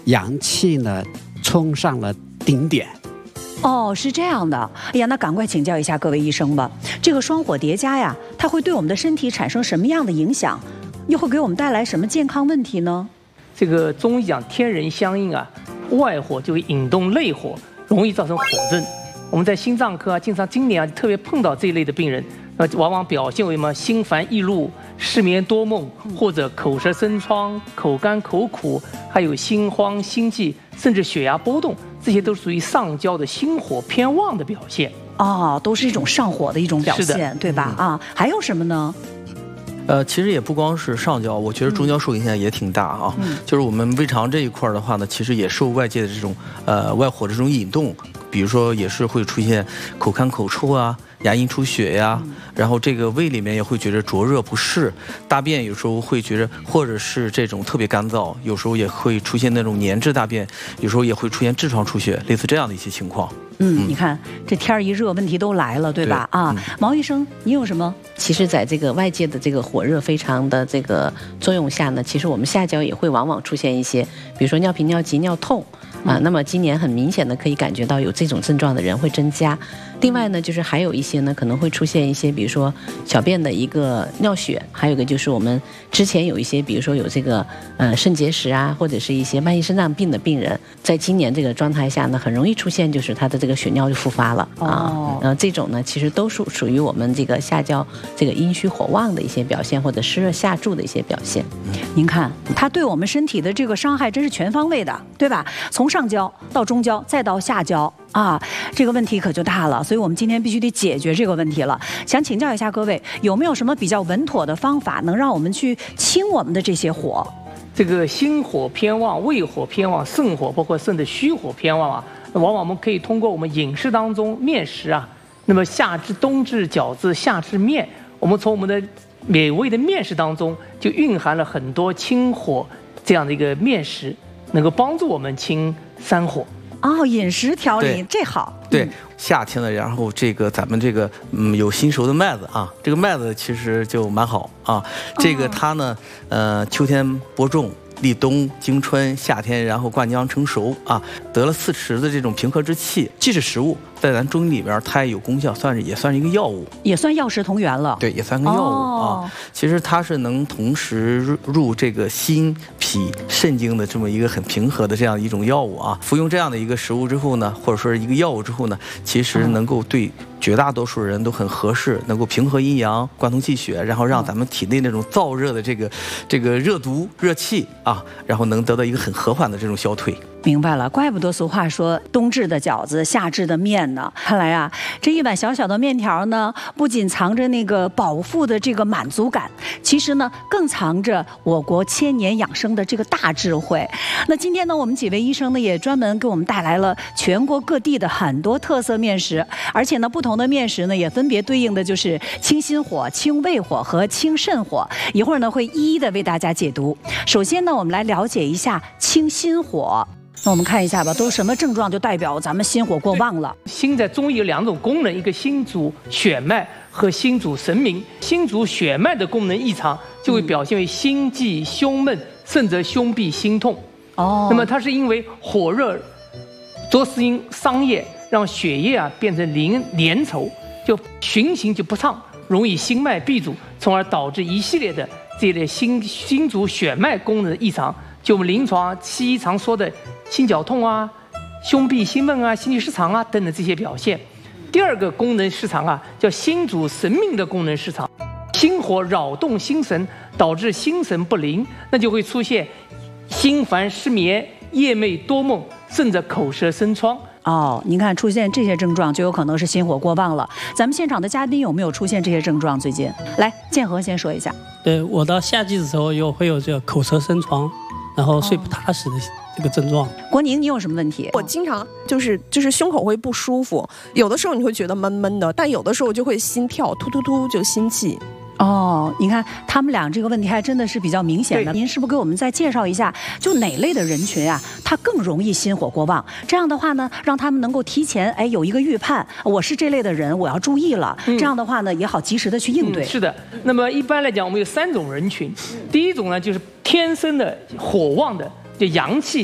阳气呢冲上了顶点。 哦，是这样的。哎呀，那赶快请教一下各位医生吧。这个双火叠加呀，它会对我们的身体产生什么样的影响？又会给我们带来什么健康问题呢？ 这个中医讲天人相应啊，外火就会引动内火，容易造成火症。我们在心脏科啊，今年啊特别碰到这一类的病人，往往表现为什么心烦易怒、失眠多梦，或者口舌生疮、口干口苦，还有心慌心悸，甚至血压波动，这些都属于上焦的心火偏旺的表现。 哦，都是一种上火的一种表现，对吧？啊，还有什么呢？ 其实也不光是上焦，我觉得中焦受影响也挺大啊。就是我们胃肠这一块的话呢，其实也受外界的这种外火这种引动，比如说也是会出现口干口臭啊。牙龈出血呀，然后这个胃里面也会觉得灼热不适，大便有时候会觉得，或者是这种特别干燥，有时候也会出现那种粘滞大便，有时候也会出现痔疮出血，类似这样的一些情况。 你看这天一热，问题都来了，对吧？啊，毛医生，你有什么？ 其实，在这个外界的这个火热非常的这个作用下呢，其实我们下焦也会往往出现一些，比如说尿频、尿急、尿痛啊。那么今年很明显的可以感觉到有这种症状的人会增加。另外呢，就是还有一些呢可能会出现一些，比如说小便的一个尿血，还有一个就是我们之前有一些，比如说有这个肾结石啊，或者是一些慢性肾脏病的病人，在今年这个状态下呢，很容易出现就是他的这个血尿就复发了啊。这种呢其实都属于我们这个下焦这个阴虚火旺的一些表现，或者湿热下注的一些表现。 您看，它对我们身体的这个伤害真是全方位的，对吧？从上焦到中焦，再到下焦。啊，这个问题可就大了，所以我们今天必须得解决这个问题了。想请教一下各位，有没有什么比较稳妥的方法，能让我们去清我们的这些火？ 这个心火偏旺、胃火偏旺、肾火，包括肾的虚火偏旺啊，往往我们可以通过我们饮食当中面食啊，那么冬至饺子，夏至面，我们从我们的美味的面食当中就蕴含了很多清火这样的一个面食，能够帮助我们清三火。 哦，饮食调理这好。 对，夏天的，然后这个咱们这个有新熟的麦子啊，这个麦子其实就蛮好啊。这个它呢，秋天播种，立冬、经春、夏天，然后灌浆成熟啊，得了4时的这种平和之气，既是食物，在咱中医里边它也有功效，也算是一个药物， 也算药食同源了。 对，也算个药物啊。其实它是能同时入这个心、脾、肾经的这么一个很平和的这样一种药物啊。服用这样的一个食物之后呢，或者说是一个药物之后呢，其实能够对绝大多数人都很合适，能够平和阴阳、贯通气血，然后让咱们体内那种燥热的这个热毒、热气啊，然后能得到一个很和缓的这种消退。 明白了，怪不得俗话说冬至的饺子，夏至的面呢。看来啊，这一碗小小的面条呢，不仅藏着那个饱腹的这个满足感，其实呢，更藏着我国千年养生的这个大智慧。那今天呢，我们几位医生呢，也专门给我们带来了全国各地的很多特色面食，而且呢，不同的面食呢，也分别对应的就是清心火、清胃火和清肾火。一会儿呢，会一一的为大家解读。首先呢，我们来了解一下清心火。那我们看一下吧，都什么症状就代表咱们心火过旺了。 心在中医有2种功能，一个心主血脉和心主神明。心主血脉的功能异常，就会表现为心悸、胸闷，甚至胸痹、心痛。那么它是因为火热着实因伤液，让血液啊变成粘稠，就循行就不畅，容易心脉闭阻，从而导致一系列的这类心主血脉功能的异常。就我们临床西医常说的心绞痛啊、胸痹、心闷啊、心律失常啊等等这些表现。第2个功能失常啊，叫心主神明的功能失常，心火扰动心神，导致心神不宁，那就会出现心烦失眠、夜寐多梦，甚至口舌生疮。 您看出现这些症状，就有可能是心火过旺了。咱们现场的嘉宾有没有出现这些症状？最近，来建和先说一下。 对，我到夏季的时候会有这个口舌生疮，然后睡不踏实的这个症状。 国宁，你有什么问题？ 我经常就是胸口会不舒服，有的时候你会觉得闷闷的，但有的时候就会心跳突突突，就心悸。 你看他们俩这个问题还真的是比较明显的。您是不是给我们再介绍一下，就哪类的人群啊，他更容易心火过旺？这样的话呢，让他们能够提前有一个预判，我是这类的人，我要注意了。这样的话呢，也好及时的去应对。 是的。那么一般来讲，我们有3种人群。第一种呢，就是天生的火旺的，就阳气